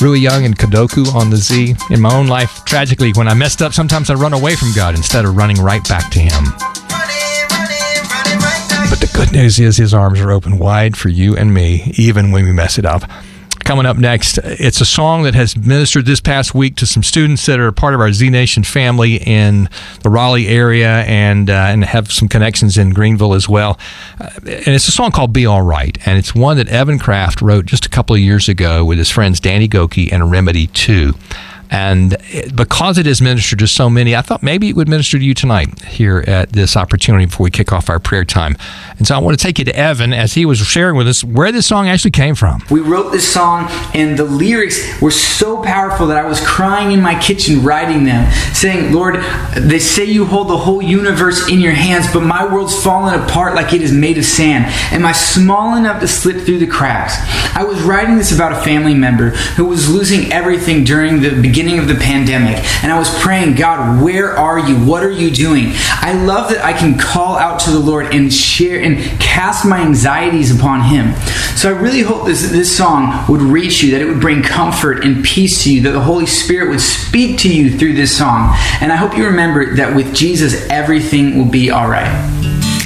really young and Kodoku on the Z. In my own life, tragically, when I messed up, sometimes I run away from God instead of running right back to Him. But the good news is His arms are open wide for you and me, even when we mess it up. Coming up next, it's a song that has ministered this past week to some students that are part of our Z Nation family in the Raleigh area and have some connections in Greenville as well. And it's a song called Be All Right, and it's one that Evan Kraft wrote just a couple of years ago with his friends Danny Goki and Remedy 2. And because it has ministered to so many, I thought maybe it would minister to you tonight here at this opportunity before we kick off our prayer time. And so I want to take you to Evan as he was sharing with us where this song actually came from. We wrote this song, and the lyrics were so powerful that I was crying in my kitchen writing them, saying, Lord, they say you hold the whole universe in your hands, but my world's fallen apart like it is made of sand. Am I small enough to slip through the cracks? I was writing this about a family member who was losing everything during the beginning of the pandemic, and I was praying, God, where are you? What are you doing? I love that I can call out to the Lord and share and cast my anxieties upon Him. So I really hope this song would reach you, that it would bring comfort and peace to you, that the Holy Spirit would speak to you through this song. And I hope you remember that with Jesus, everything will be all right.